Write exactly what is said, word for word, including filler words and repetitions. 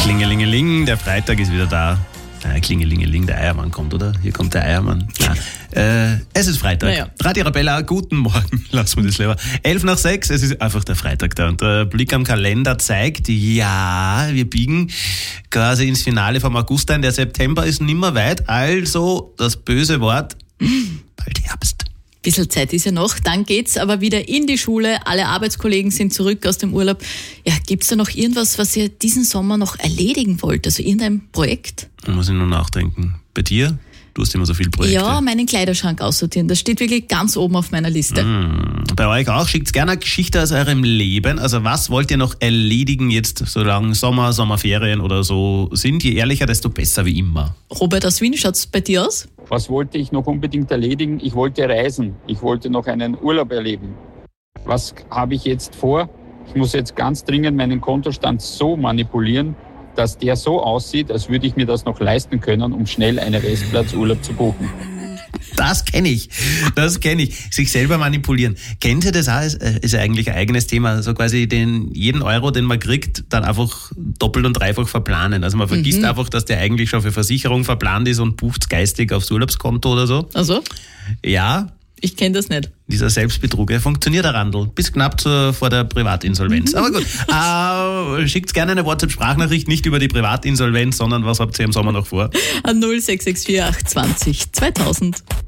Klingelingeling, der Freitag ist wieder da. Nein, Klingelingeling, der Eiermann kommt, oder? Hier kommt der Eiermann. Äh, es ist Freitag. Naja. Radio Arabella, guten Morgen. Lass mir das lieber. Elf nach sechs, es ist einfach der Freitag da. Und der Blick am Kalender zeigt, ja, wir biegen quasi ins Finale vom August ein. Der September ist nimmer weit. Also das böse Wort, bald Herbst. Bisschen Zeit ist ja noch, dann geht's aber wieder in die Schule. Alle Arbeitskollegen sind zurück aus dem Urlaub. Ja, gibt's da noch irgendwas, was ihr diesen Sommer noch erledigen wollt? Also irgendein Projekt? Da muss ich nur nachdenken. Bei dir? Du hast immer so viele Projekte. Ja, meinen Kleiderschrank aussortieren. Das steht wirklich ganz oben auf meiner Liste. Mm, bei euch auch. Schickt gerne eine Geschichte aus eurem Leben. Also was wollt ihr noch erledigen jetzt, solange Sommer, Sommerferien oder so sind? Je ehrlicher, desto besser wie immer. Robert aus Wien, schaut's bei dir aus? Was wollte ich noch unbedingt erledigen? Ich wollte reisen. Ich wollte noch einen Urlaub erleben. Was habe ich jetzt vor? Ich muss jetzt ganz dringend meinen Kontostand so manipulieren, dass der so aussieht, als würde ich mir das noch leisten können, um schnell einen Restplatzurlaub zu buchen. Das kenne ich. Das kenne ich. Sich selber manipulieren. Kennt ihr das auch? Ist eigentlich ein eigenes Thema. So quasi den, jeden Euro, den man kriegt, dann einfach doppelt und dreifach verplanen. Also man vergisst mhm. einfach, dass der eigentlich schon für Versicherung verplant ist und bucht es geistig aufs Urlaubskonto oder so. Also? Ja. Ich kenne das nicht. Dieser Selbstbetrug, er funktioniert, der Randl. Bis knapp zur, vor der Privatinsolvenz. Aber gut, äh, schickt gerne eine WhatsApp-Sprachnachricht, nicht über die Privatinsolvenz, sondern was habt ihr im Sommer noch vor? An null sechs sechs vier acht zwanzig zweitausend.